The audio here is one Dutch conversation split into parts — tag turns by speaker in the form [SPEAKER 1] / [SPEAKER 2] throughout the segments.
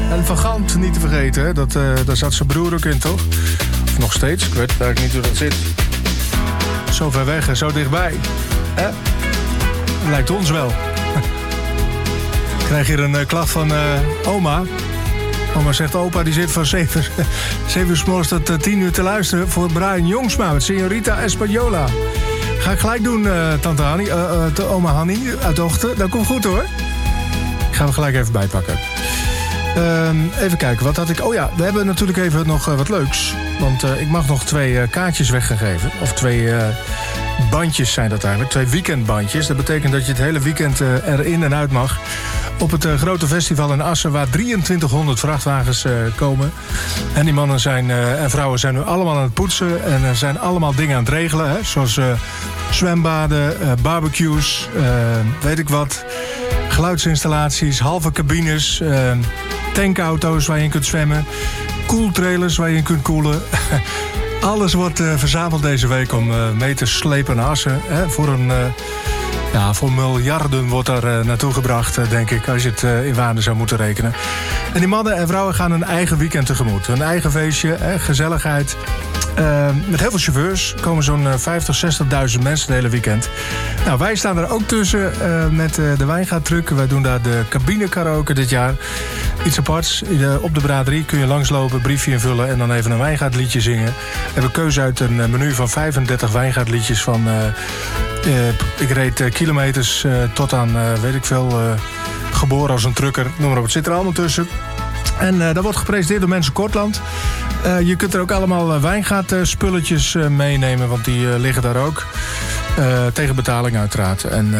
[SPEAKER 1] En Van Gant niet te vergeten, hè? Daar zat zijn broer ook in, toch? Of nog steeds, ik weet eigenlijk niet hoe dat zit. Zo ver weg en zo dichtbij. Hè? Lijkt ons wel. Ik krijg hier een klacht van oma. Oma zegt, opa die zit van 7 uur 's morgens tot 10 uur te luisteren... voor Brian Jongsma met Señorita Española. Ga ik gelijk doen, tante Hanny, oma Hanny uit Dochter. Dat komt goed, hoor. Ik ga hem gelijk even bijpakken. Even kijken, wat had ik... Oh ja, we hebben natuurlijk even nog wat leuks. Want ik mag nog 2 kaartjes weggegeven. Of 2 bandjes zijn dat eigenlijk. 2 weekendbandjes. Dat betekent dat je het hele weekend erin en uit mag. Op het grote festival in Assen, waar 2300 vrachtwagens komen. En die mannen en vrouwen zijn nu allemaal aan het poetsen. En zijn allemaal dingen aan het regelen. Hè? Zoals zwembaden, barbecues, weet ik wat. Geluidsinstallaties, halve cabines, tankauto's waar je in kunt zwemmen, koeltrailers waar je in kunt koelen. Alles wordt verzameld deze week om mee te slepen naar Assen. Hè? Voor miljarden wordt daar naartoe gebracht, denk ik, als je het in waarde zou moeten rekenen. En die mannen en vrouwen gaan een eigen weekend tegemoet. Een eigen feestje, gezelligheid. Met heel veel chauffeurs. Er komen zo'n 50.000, 60.000 mensen het hele weekend. Nou, wij staan er ook tussen met de Wijngaardtruck. Wij doen daar de cabine karaoke dit jaar. Iets aparts. Op de braderie kun je langslopen, briefje invullen en dan even een Wijngaardliedje zingen. We hebben keuze uit een menu van 35 Wijngaardliedjes van... ik reed kilometers tot aan, weet ik veel, geboren als een trucker. Noem maar op, het zit er allemaal tussen. En dat wordt gepresenteerd door Mensen Kortland. Je kunt er ook allemaal wijngaardspulletjes meenemen, want die liggen daar ook. Tegen betaling uiteraard. En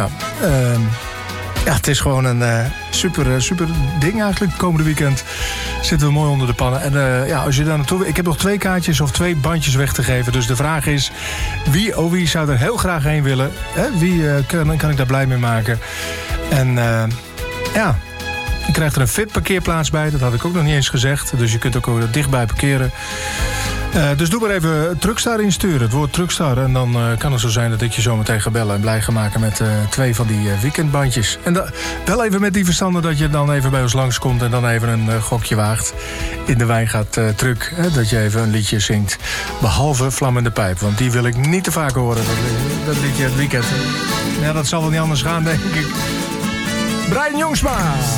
[SPEAKER 1] het is gewoon een super ding eigenlijk. Het komende weekend zitten we mooi onder de pannen. En als je daar naartoe... Ik heb nog 2 kaartjes of 2 bandjes weg te geven. Dus de vraag is, wie zou er heel graag heen willen? Hè? Wie kan ik daar blij mee maken? En je krijgt er een VIP-parkeerplaats bij. Dat had ik ook nog niet eens gezegd. Dus je kunt ook dichtbij parkeren. Dus doe maar even Truckstar insturen. Het woord Truckstar. En dan kan het zo zijn dat ik je zo meteen ga bellen en blij ga maken met 2 van die weekendbandjes. En wel even met die verstanden dat je dan even bij ons langskomt en dan even een gokje waagt in de Wijngaardtruck. Dat je even een liedje zingt. Behalve Vlammende Pijp. Want die wil ik niet te vaak horen. Dat liedje het weekend. Ja, dat zal wel niet anders gaan, denk ik. Brian Jongsma.